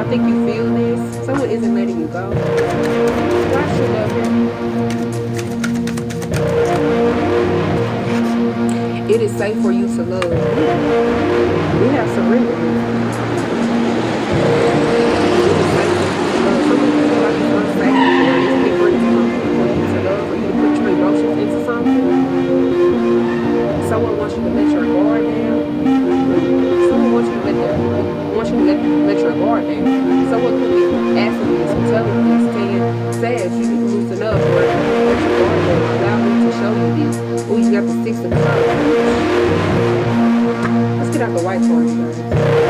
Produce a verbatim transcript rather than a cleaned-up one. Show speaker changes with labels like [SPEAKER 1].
[SPEAKER 1] don't think you feel this. Someone isn't letting you go. God should love you. It is safe for you to love. We have surrendered.